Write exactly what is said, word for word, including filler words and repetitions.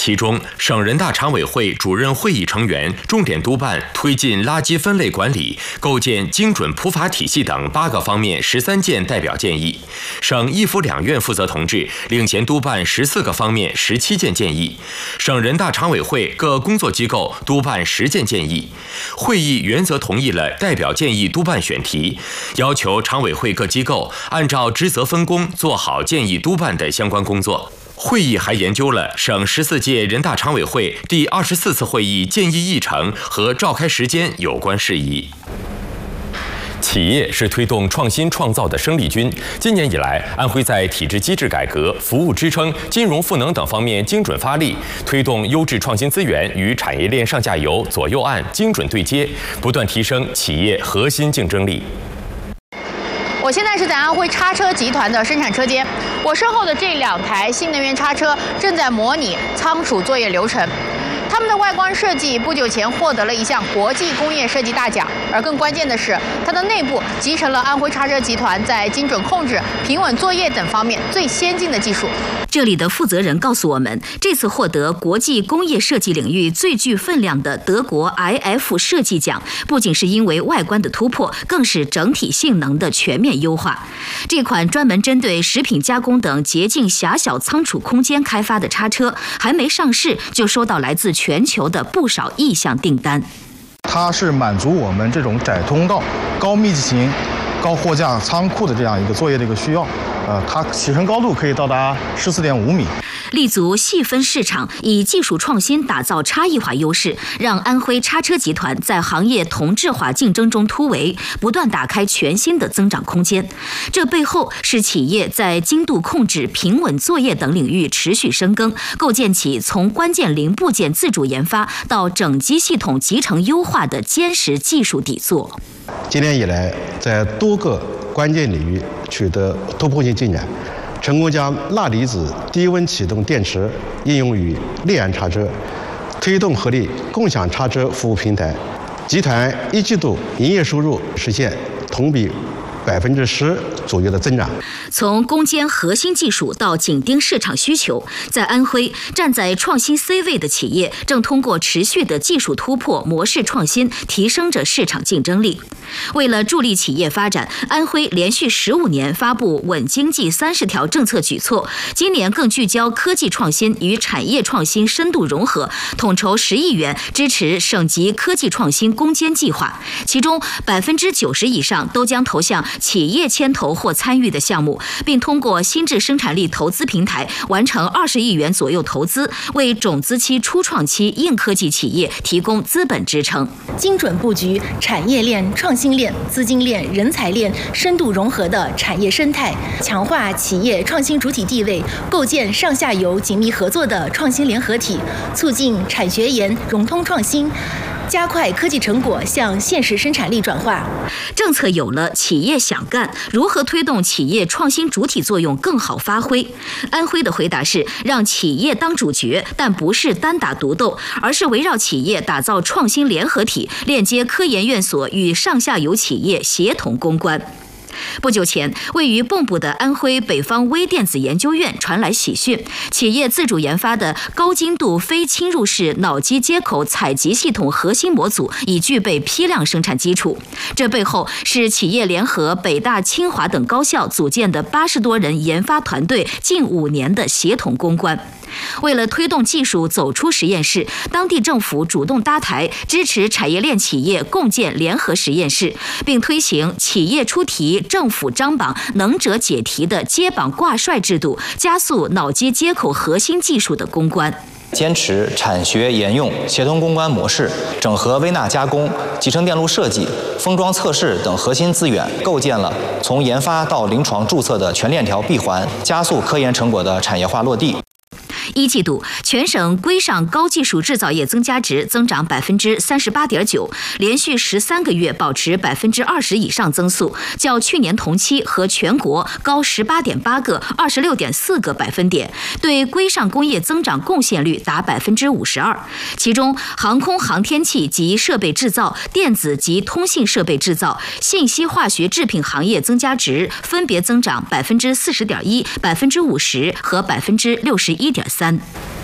其中，省人大常委会主任会议成员重点督办推进垃圾分类管理、构建精准普法体系等八个方面十三件代表建议；省一府两院负责同志领衔督办十四个方面十七件建议；省人大常委会各工作机构督办十件建议。会议原则同意了代表建议督办选题，要求常委会各机构按照职责分工做好建议督办的相关工作。会议还研究了省十四届人大常委会第二十四次会议建议议程和召开时间有关事宜。企业是推动创新创造的生力军。今年以来，安徽在体制机制改革、服务支撑、金融赋能等方面精准发力，推动优质创新资源与产业链上下游左右岸精准对接，不断提升企业核心竞争力。 我现在是在安徽叉车集团的生产车间，我身后的这两台新能源叉车正在模拟仓储作业流程。他们的外观设计不久前获得了一项国际工业设计大奖，而更关键的是，它的内部集成了安徽叉车集团在精准控制、平稳作业等方面最先进的技术。 这里的负责人告诉我们，这次获得国际工业设计领域最具分量的德国 I F 设计奖，不仅是因为外观的突破，更是整体性能的全面优化。这款专门针对食品加工等洁净狭小仓储空间开发的叉车，还没上市就收到来自全球的不少意向订单。 它是满足我们这种窄通道、高密集型、高货架仓库的这样一个作业的一个需要。呃，它起承高度可以到达十四点五米。 立足细分市场，以技术创新打造差异化优势，让安徽叉车集团在行业同质化竞争中突围，不断打开全新的增长空间。这背后是企业在精度控制、平稳作业等领域持续深耕，构建起从关键零部件自主研发到整机系统集成优化的坚实技术底座。 今年以来，在多个关键领域取得突破性进展，成功将钠离子低温启动电池应用于内燃叉车，推动合力共享叉车服务平台。集团一季度营业收入实现同比百分之十左右的增长。 从攻坚核心技术到紧盯市场需求，在安徽站在创新 C 位的企业，正通过持续的技术突破、模式创新，提升着市场竞争力。为了助力企业发展，安徽连续十五年发布稳经济三十条政策举措，今年更聚焦科技创新与产业创新深度融合，统筹十亿元支持省级科技创新攻坚计划，其中百分之九十以上都将投向企业牵头或参与的项目，并通过新质生产力投资平台完成二十亿元左右投资，为种子期、初创期硬科技企业提供资本支撑。 精准布局产业链、创新链、资金链、人才链深度融合的产业生态，强化企业创新主体地位，构建上下游紧密合作的创新联合体，促进产学研融通创新，加快科技成果向现实生产力转化。 政策有了，企业想干，如何推动企业创新主体作用更好发挥？安徽的回答是，让企业当主角，但不是单打独斗，而是围绕企业打造创新联合体，链接科研院所与上下游企业协同攻关。不久前，位于蚌埠的安徽北方微电子研究院传来喜讯，企业自主研发的高精度非侵入式脑机接口采集系统核心模组已具备批量生产基础。这背后是企业联合北大、清华等高校组建的八十多人研发团队近五年的协同攻关。为了推动技术走出实验室，当地政府主动搭台，支持产业链企业共建联合实验室，并推行企业出题、政府张榜、能者解题的接榜挂帅制度，加速脑机接口核心技术的攻关。 坚持产学研用协同攻关模式，整合微纳加工、集成电路设计、封装测试等核心资源，构建了从研发到临床注册的全链条闭环，加速科研成果的产业化落地。 一季度，全省规上高技术制造业增加值增长百分之三十八点九，连续十三个月保持百分之二十以上增速，较去年同期和全国高十八点八个、二十六点四个百分点，对规上工业增长贡献率达百分之五十二。其中，航空航天器及设备制造、电子及通信设备制造、信息化学制品行业增加值分别增长百分之四十点一、百分之五十和百分之六十一点三。